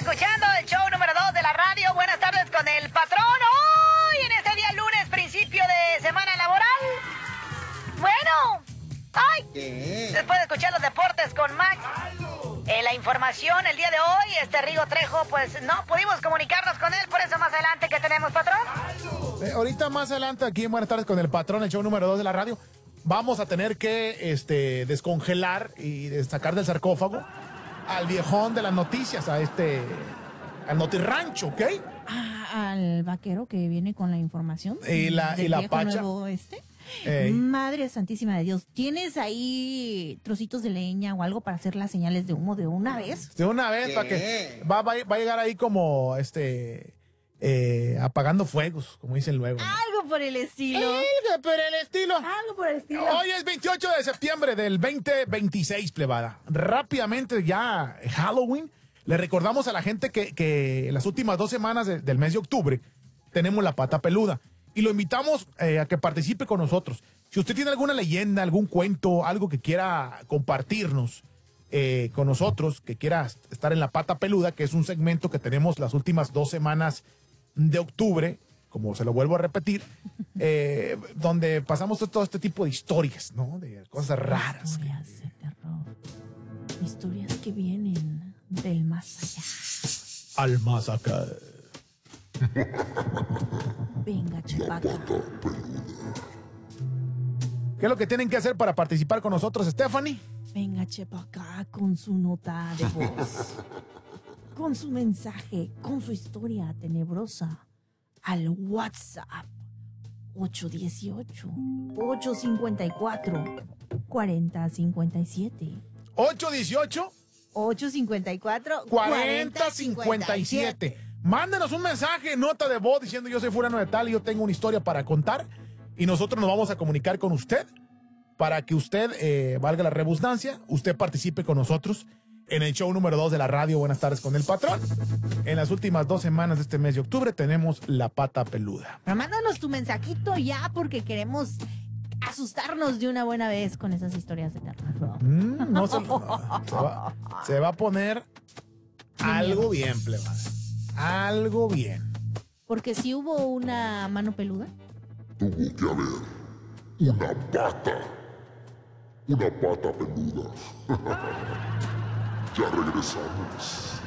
escuchando el show número 2 de la radio. Buenas tardes con el patrón. Hoy en este día lunes, principio de semana laboral. Bueno, después de escuchar los deportes con Max, la información el día de hoy, Rigo Trejo, pues no pudimos comunicarnos con él, por eso más adelante, ¿qué tenemos, patrón? Ahorita más adelante aquí en Buenas tardes con el patrón, el show número 2 de la radio, vamos a tener que descongelar y sacar del sarcófago al viejón de las noticias, al notirrancho, ¿ok? Al vaquero que viene con la información. Y la pacha. Nuevo Madre Santísima de Dios, ¿tienes ahí trocitos de leña o algo para hacer las señales de humo de una vez? De una vez, para que va a llegar ahí como apagando fuegos, como dicen luego, ¿no? Algo por el estilo. Algo por el estilo. Algo por el estilo. Hoy es 28 de septiembre del 2026, plebada. Rápidamente ya Halloween. Le recordamos a la gente que en las últimas 2 semanas del mes de octubre tenemos la pata peluda. Y lo invitamos a que participe con nosotros. Si usted tiene alguna leyenda, algún cuento, algo que quiera compartirnos con nosotros, que quiera estar en la pata peluda, que es un segmento que tenemos las últimas 2 semanas de octubre, como se lo vuelvo a repetir, donde pasamos todo este tipo de historias, ¿no? De cosas raras. Historias de terror. Historias que vienen del más allá. Al más acá. Venga, Chupaca. ¿Qué es lo que tienen que hacer para participar con nosotros, Stephanie? Venga, Chupaca, con su nota de voz, con su mensaje, con su historia tenebrosa, al WhatsApp 818-854-4057. 818-854-4057. Mándenos un mensaje, nota de voz diciendo yo soy fulano de tal y yo tengo una historia para contar y nosotros nos vamos a comunicar con usted para que usted, valga la redundancia, usted participe con nosotros en el show número 2 de la radio. Buenas tardes con el patrón. En las últimas 2 semanas de este mes de octubre tenemos la pata peluda. Pero mándanos tu mensajito ya porque queremos asustarnos de una buena vez con esas historias de terror. Se va a poner algo bien, plebada. Algo bien. Porque si hubo una mano peluda. Tuvo que haber una pata peluda. Ya regresamos.